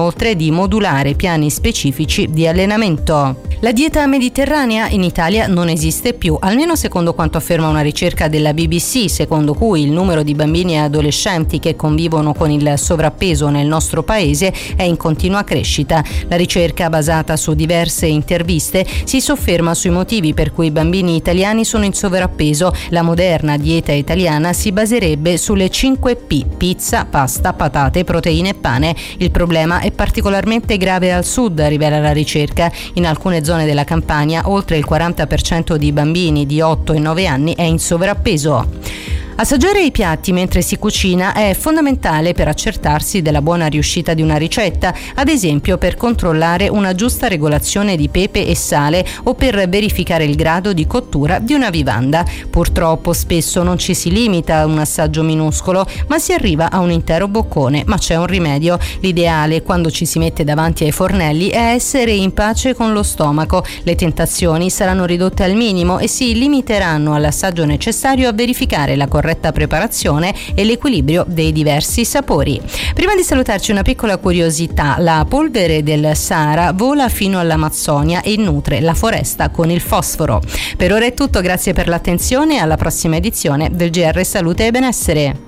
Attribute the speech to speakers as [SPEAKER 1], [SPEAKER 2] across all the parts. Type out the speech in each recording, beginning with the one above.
[SPEAKER 1] inoltre di modulare piani specifici di allenamento. La dieta mediterranea in Italia non esiste più, almeno secondo quanto afferma una ricerca della BBC, secondo cui il numero di bambini e adolescenti che convivono con il sovrappeso nel nostro paese è in continua crescita. La ricerca, basata su diverse interviste, si sofferma sui motivi per cui i bambini italiani sono in sovrappeso. La moderna dieta italiana si baserebbe sulle 5P: pizza, pasta, patate, proteine e pane. Il problema è particolarmente grave al sud, rivela la ricerca. In alcune zone della Campania oltre il 40% di bambini di 8 e 9 anni è in sovrappeso. Assaggiare i piatti mentre si cucina è fondamentale per accertarsi della buona riuscita di una ricetta, ad esempio per controllare una giusta regolazione di pepe e sale o per verificare il grado di cottura di una vivanda. Purtroppo spesso non ci si limita a un assaggio minuscolo, ma si arriva a un intero boccone, ma c'è un rimedio. L'ideale quando ci si mette davanti ai fornelli è essere in pace con lo stomaco. Le tentazioni saranno ridotte al minimo e si limiteranno all'assaggio necessario a verificare la corretta preparazione e l'equilibrio dei diversi sapori. Prima di salutarci, una piccola curiosità: la polvere del Sahara vola fino all'Amazzonia e nutre la foresta con il fosforo. Per ora è tutto, grazie per l'attenzione e alla prossima edizione del GR Salute e Benessere.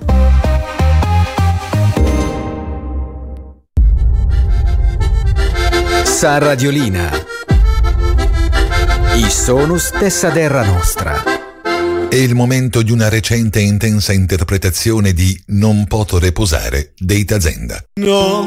[SPEAKER 2] Sa Radiolina. I sonus dessa terra nostra.
[SPEAKER 3] È il momento di una recente e intensa interpretazione di Non poto reposare dei Tazenda.
[SPEAKER 4] No